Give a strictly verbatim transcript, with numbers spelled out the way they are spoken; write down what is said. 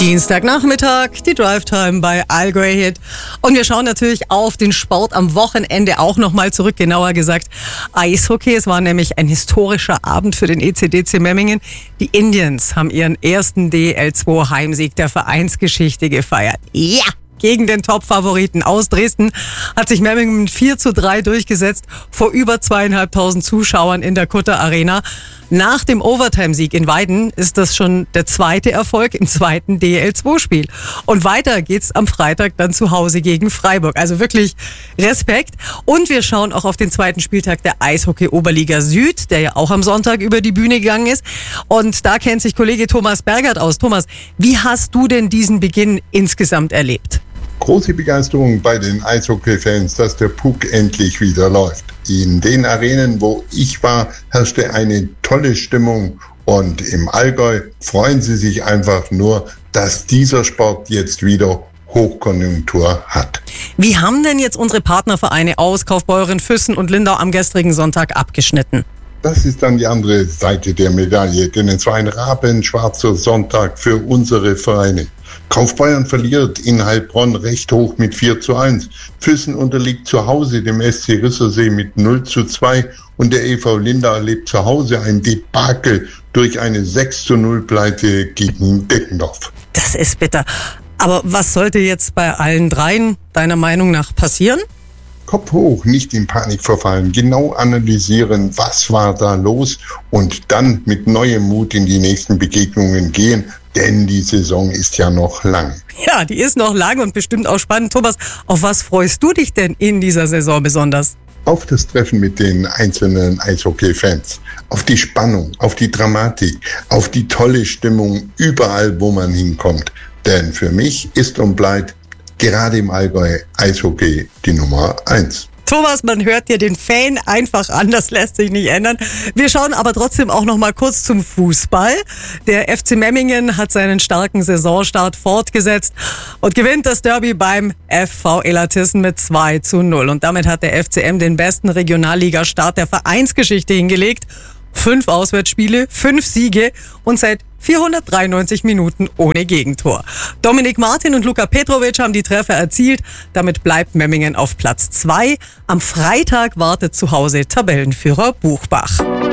Dienstagnachmittag, die Drive-Time bei Allgäu Hit. Und wir schauen natürlich auf den Sport am Wochenende auch nochmal zurück, genauer gesagt Eishockey. Es war nämlich ein historischer Abend für den E C D C Memmingen. Die Indians haben ihren ersten D L zwei Heimsieg der Vereinsgeschichte gefeiert. Ja! Gegen den Top-Favoriten aus Dresden hat sich Memmingen mit vier zu drei durchgesetzt vor über zweieinhalbtausend Zuschauern in der Kutter Arena. Nach dem Overtime-Sieg in Weiden ist das schon der zweite Erfolg im zweiten D L zwei Spiel. Und weiter geht's am Freitag dann zu Hause gegen Freiburg. Also wirklich Respekt. Und wir schauen auch auf den zweiten Spieltag der Eishockey-Oberliga Süd, der ja auch am Sonntag über die Bühne gegangen ist. Und da kennt sich Kollege Thomas Bergert aus. Thomas, wie hast du denn diesen Beginn insgesamt erlebt? Große Begeisterung bei den Eishockey-Fans, dass der Puck endlich wieder läuft. In den Arenen, wo ich war, herrschte eine tolle Stimmung. Und im Allgäu freuen sie sich einfach nur, dass dieser Sport jetzt wieder Hochkonjunktur hat. Wie haben denn jetzt unsere Partnervereine aus Kaufbeuren, Füssen und Lindau am gestrigen Sonntag abgeschnitten? Das ist dann die andere Seite der Medaille, denn es war ein rabenschwarzer Sonntag für unsere Vereine. Kaufbeuren verliert in Heilbronn recht hoch mit vier zu eins. Füssen unterliegt zu Hause dem S C Rissersee mit null zu zwei und der E V Lindau erlebt zu Hause ein Debakel durch eine sechs zu null Pleite gegen Deckendorf. Das ist bitter. Aber was sollte jetzt bei allen dreien deiner Meinung nach passieren? Kopf hoch, nicht in Panik verfallen, genau analysieren, was war da los und dann mit neuem Mut in die nächsten Begegnungen gehen, denn die Saison ist ja noch lang. Ja, die ist noch lang und bestimmt auch spannend. Thomas, auf was freust du dich denn in dieser Saison besonders? Auf das Treffen mit den einzelnen Eishockey-Fans, auf die Spannung, auf die Dramatik, auf die tolle Stimmung überall, wo man hinkommt. Denn für mich ist und bleibt gerade im Allgäu Eishockey die Nummer eins. Thomas, man hört dir den Fan einfach an, das lässt sich nicht ändern. Wir schauen aber trotzdem auch noch mal kurz zum Fußball. Der F C Memmingen hat seinen starken Saisonstart fortgesetzt und gewinnt das Derby beim F V Illertissen mit zwei zu null. Und damit hat der F C M den besten Regionalligastart der Vereinsgeschichte hingelegt. Fünf Auswärtsspiele, fünf Siege und seit vierhundertdreiundneunzig Minuten ohne Gegentor. Dominik Martin und Luka Petrovic haben die Treffer erzielt. Damit bleibt Memmingen auf Platz zwei. Am Freitag wartet zu Hause Tabellenführer Buchbach.